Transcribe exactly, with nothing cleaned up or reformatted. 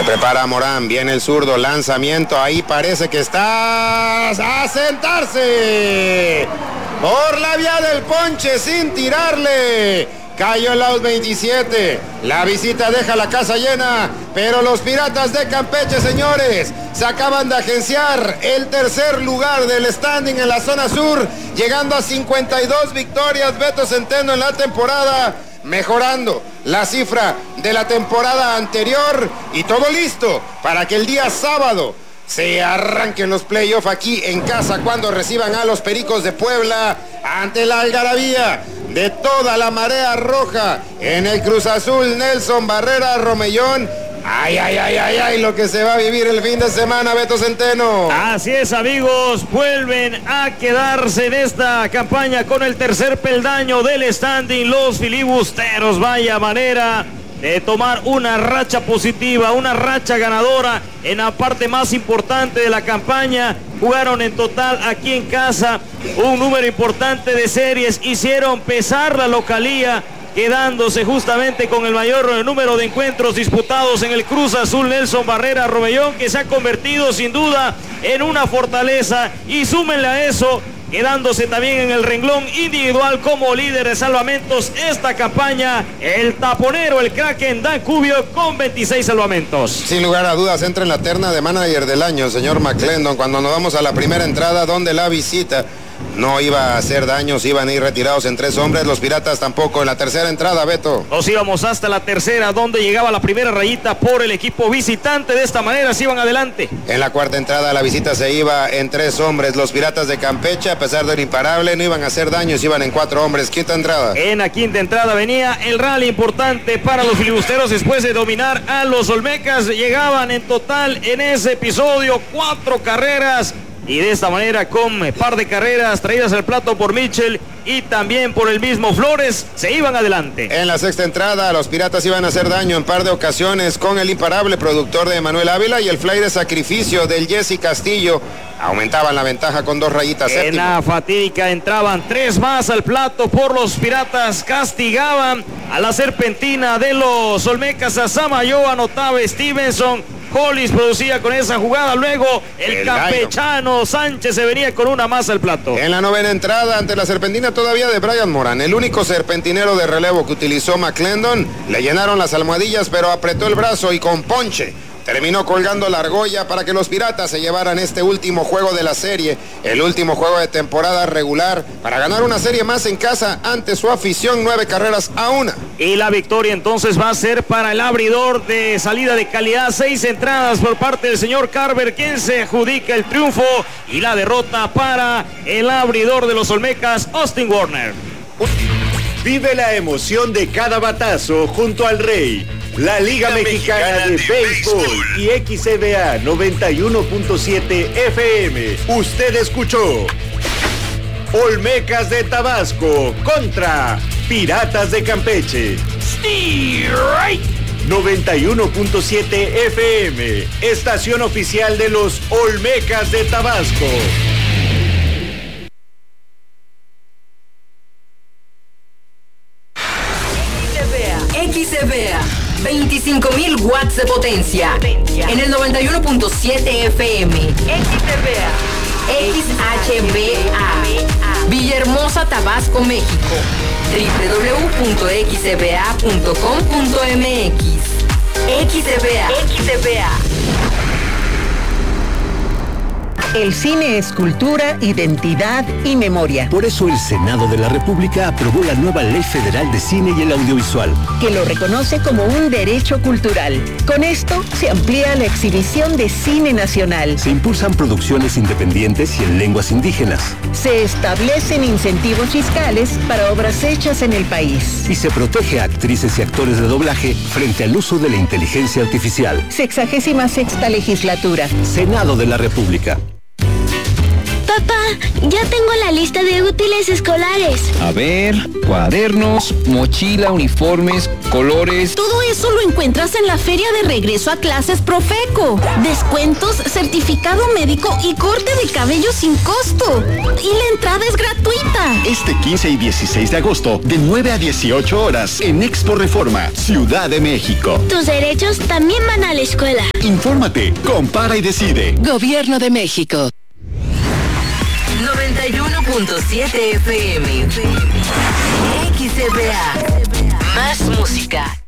Se prepara Morán, viene el zurdo, lanzamiento, ahí parece que está a sentarse. Por la vía del ponche sin tirarle. Cayó el out veintisiete. La visita deja la casa llena, pero los Piratas de Campeche, señores, se acaban de agenciar el tercer lugar del standing en la zona sur, llegando a cincuenta y dos victorias, Beto Centeno, en la temporada, mejorando la cifra de la temporada anterior, y todo listo para que el día sábado se arranquen los playoffs aquí en casa cuando reciban a los Pericos de Puebla ante la algarabía de toda la marea roja en el Cruz Azul Nelson Barrera Romellón. Ay, ay, ay, ay, ay, lo que se va a vivir el fin de semana, Beto Centeno. Así es, amigos, vuelven a quedarse en esta campaña con el tercer peldaño del standing los filibusteros. Vaya manera de tomar una racha positiva, una racha ganadora en la parte más importante de la campaña. Jugaron en total aquí en casa un número importante de series, hicieron pesar la localía, quedándose justamente con el mayor número de encuentros disputados en el Cruz Azul Nelson Barrera Romellón, que se ha convertido sin duda en una fortaleza, y súmenle a eso, quedándose también en el renglón individual como líder de salvamentos esta campaña, el taponero, el Kraken Dan Cubio, con veintiséis salvamentos. Sin lugar a dudas, entra en la terna de manager del año, señor McClendon, cuando nos vamos a la primera entrada, donde la visita no iba a hacer daños, iban a ir retirados en tres hombres, los Piratas tampoco. En la tercera entrada, Beto, nos íbamos hasta la tercera, donde llegaba la primera rayita por el equipo visitante. De esta manera se iban adelante. En la cuarta entrada la visita se iba en tres hombres, los Piratas de Campeche, a pesar del imparable, no iban a hacer daños, iban en cuatro hombres. Quinta entrada. En la quinta entrada venía el rally importante para los filibusteros después de dominar a los Olmecas. Llegaban en total en ese episodio cuatro carreras, y de esta manera, con un par de carreras traídas al plato por Mitchell y también por el mismo Flores, se iban adelante. En la sexta entrada los Piratas iban a hacer daño en par de ocasiones con el imparable productor de Manuel Ávila, y el fly de sacrificio del Jesse Castillo aumentaban la ventaja con dos rayitas. En séptimo. la fatídica entraban tres más al plato por los Piratas, castigaban a la serpentina de los Olmecas. A Samayoa anotaba Stevenson, Hollis producía con esa jugada, luego el, el campechano Gairo Sánchez se venía con una más al plato. En la novena entrada, ante la serpentina todavía de Brian Morán, el único serpentinero de relevo que utilizó McClendon, le llenaron las almohadillas, pero apretó el brazo y con ponche terminó colgando la argolla para que los Piratas se llevaran este último juego de la serie, el último juego de temporada regular, para ganar una serie más en casa ante su afición, nueve carreras a una. Y la victoria entonces va a ser para el abridor de salida de calidad, seis entradas por parte del señor Carver, quien se adjudica el triunfo, y la derrota para el abridor de los Olmecas, Austin Warner. Vive la emoción de cada batazo junto al Rey, la Liga Mexicana, Mexicana de, de Béisbol, Béisbol y X C B A noventa y uno punto siete F M. Usted escuchó Olmecas de Tabasco contra Piratas de Campeche. Strike. noventa y uno punto siete F M, estación oficial de los Olmecas de Tabasco. X C B A, veinticinco mil watts de potencia, en el noventa y uno punto siete F M. X C B A, X H B A, Villahermosa, Tabasco, México. doble u doble u doble u punto x c b a punto com punto m x. X C B A, X C B A. El cine es cultura, identidad y memoria. Por eso el Senado de la República aprobó la nueva Ley Federal de Cine y el Audiovisual, que lo reconoce como un derecho cultural. Con esto se amplía la exhibición de cine nacional. Se impulsan producciones independientes y en lenguas indígenas. Se establecen incentivos fiscales para obras hechas en el país. Y se protege a actrices y actores de doblaje frente al uso de la inteligencia artificial. Sexagésima sexta legislatura. Senado de la República. Papá, ya tengo la lista de útiles escolares. A ver, cuadernos, mochila, uniformes, colores. Todo eso lo encuentras en la feria de regreso a clases Profeco. Descuentos, certificado médico y corte de cabello sin costo. Y la entrada es gratuita. Este quince y dieciséis de agosto, de nueve a dieciocho horas, en Expo Reforma, Ciudad de México. Tus derechos también van a la escuela. Infórmate, compara y decide. Gobierno de México. noventa y uno punto siete F M. X E B A. Más música.